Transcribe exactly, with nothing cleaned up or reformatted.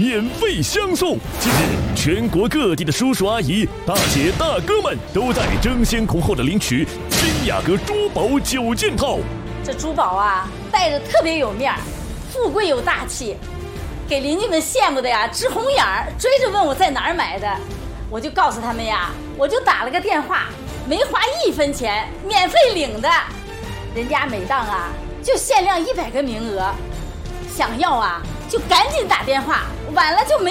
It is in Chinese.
免费相送。近日，全国各地的叔叔阿姨、大姐大哥们都在争先恐后的领取新雅阁珠宝九件套。 这珠宝啊，戴着特别有面儿，富贵又大气，给邻居们羡慕的呀直红眼儿，追着问我在哪儿买的。我就告诉他们呀，我就打了个电话，没花一分钱，免费领的。人家每档啊就限量一百个名额，想要啊就赶紧打电话，晚了就没